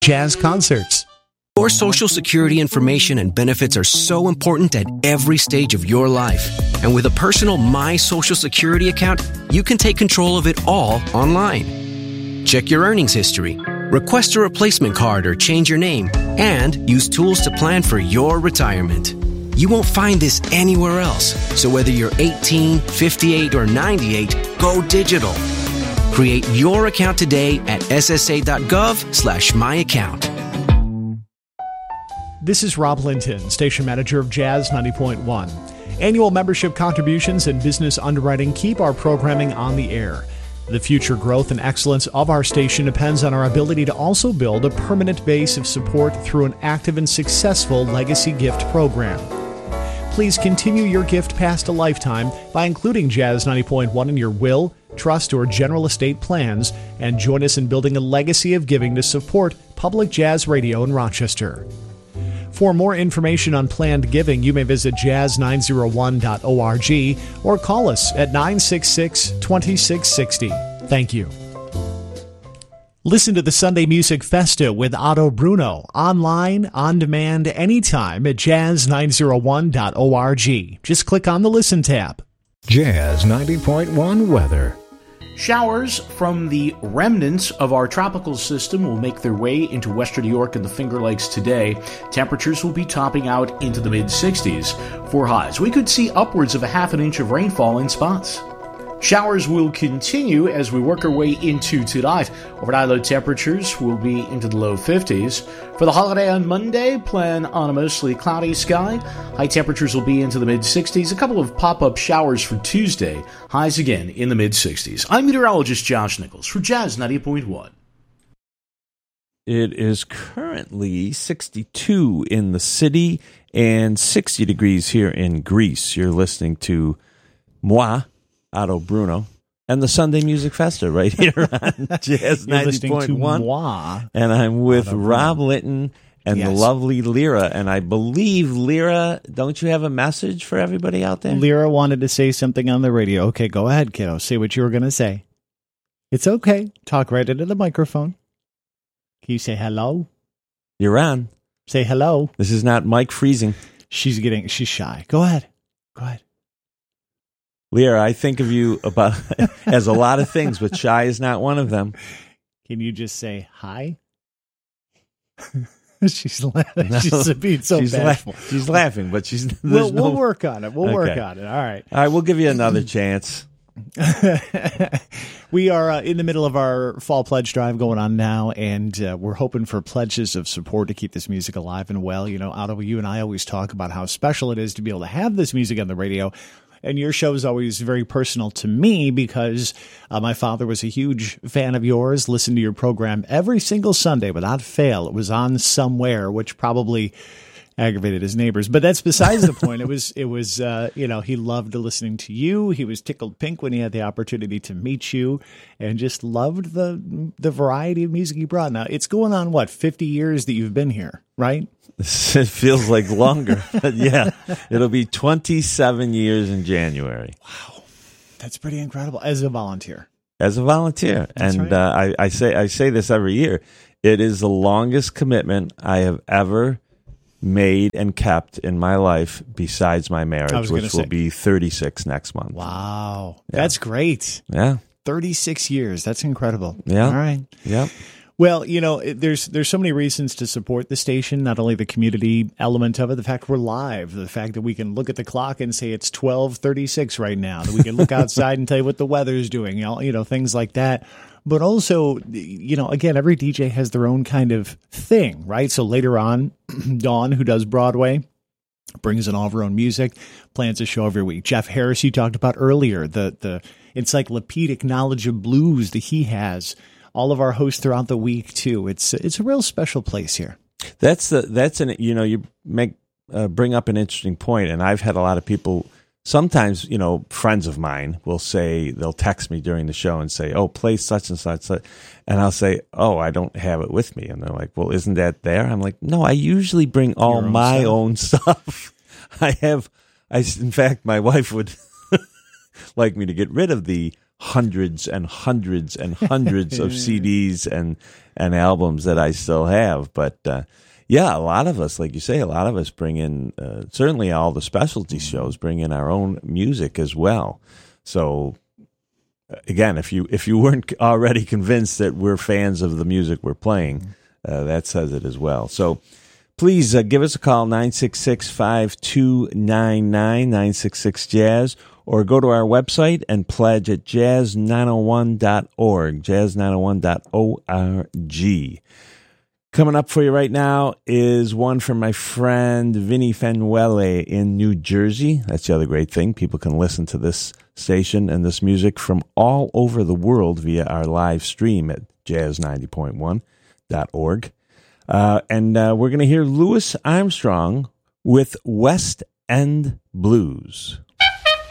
jazz concerts. Your Social Security information and benefits are so important at every stage of your life. And with a personal My Social Security account, you can take control of it all online. Check your earnings history, request a replacement card or change your name, and use tools to plan for your retirement. You won't find this anywhere else. So whether you're 18, 58, or 98, go digital. Create your account today at ssa.gov/myaccount. This is Rob Linton, station manager of Jazz 90.1. Annual membership contributions and business underwriting keep our programming on the air. The future growth and excellence of our station depends on our ability to also build a permanent base of support through an active and successful legacy gift program. Please continue your gift past a lifetime by including Jazz 90.1 in your will, trust, or general estate plans, and join us in building a legacy of giving to support public jazz radio in Rochester. For more information on planned giving, you may visit jazz901.org or call us at 966-2660. Thank you. Listen to the Sunday Music Festa with Otto Bruno, online, on demand, anytime at jazz901.org. Just click on the Listen tab. Jazz 90.1 weather. Showers from the remnants of our tropical system will make their way into western New York and the Finger Lakes today. Temperatures will be topping out into the mid-60s for highs. We could see upwards of a half an inch of rainfall in spots. Showers will continue as we work our way into tonight. Overnight low temperatures will be into the low 50s. For the holiday on Monday, plan on a mostly cloudy sky. High temperatures will be into the mid-60s. A couple of pop-up showers for Tuesday. Highs again in the mid-60s. I'm meteorologist Josh Nichols for Jazz 90.1. It is currently 62 in the city and 60 degrees here in Greece. You're listening to moi, Otto Bruno, and the Sunday Music Festa right here on Jazz 90.1. And I'm with Rob Linton and the lovely Lyra. And I believe, Lyra, don't you have a message for everybody out there? Lyra wanted to say something on the radio. Okay, go ahead, kiddo. Say what you were going to say. It's okay. Talk right into the microphone. Can you say hello? You're on. Say hello. This is not Mike Freezing. She's shy. Go ahead. Lyra, I think of you about as a lot of things, but shy is not one of them. Can you just say hi? She's laughing. No, she's being so bashful. She's laughing, but she's. We'll work on it. We'll work on it. All right. All right. We'll give you another chance. We are in the middle of our fall pledge drive going on now, and we're hoping for pledges of support to keep this music alive and well. You know, Otto, you and I always talk about how special it is to be able to have this music on the radio. And your show is always very personal to me because my father was a huge fan of yours, listened to your program every single Sunday without fail. It was on somewhere, which probably aggravated his neighbors. But that's besides the point. It was he loved listening to you. He was tickled pink when he had the opportunity to meet you and just loved the variety of music you brought. Now, it's going on, 50 years that you've been here, right? It feels like longer. But yeah, it'll be 27 years in January. Wow. That's pretty incredible. As a volunteer. That's and right. I say this every year. It is the longest commitment I have ever made and kept in my life besides my marriage, which will be 36 next month. Wow. Yeah. That's great. Yeah. 36 years. That's incredible. Yeah. All right. Yeah. Well, there's so many reasons to support the station, not only the community element of it, the fact we're live, the fact that we can look at the clock and say it's 12:36 right now, that we can look outside and tell you what the weather's doing, things like that. But also, again, every DJ has their own kind of thing, right? So later on, Dawn, who does Broadway, brings in all of her own music, plans a show every week. Jeff Harris, you talked about earlier, the encyclopedic knowledge of blues that he has. All of our hosts throughout the week too. It's a real special place here. You bring up an interesting point, and I've had a lot of people. Sometimes, friends of mine will say, they'll text me during the show and say, "Oh, play such and such," and I'll say, "Oh, I don't have it with me," and they're like, "Well, isn't that there?" I'm like, "No, I usually bring all my own stuff. In fact, my wife would like me to get rid of the hundreds and hundreds and hundreds of CDs and albums that I still have. But yeah, a lot of us, like you say, a lot of us bring in, certainly all the specialty shows bring in our own music as well. So again, if you weren't already convinced that we're fans of the music we're playing, that says it as well. So please give us a call, 966-5299-966-JAZZ, or go to our website and pledge at jazz901.org, jazz901.org. Coming up for you right now is one from my friend Vinny Fanuele in New Jersey. That's the other great thing. People can listen to this station and this music from all over the world via our live stream at jazz90.1.org. And we're going to hear Louis Armstrong with West End Blues.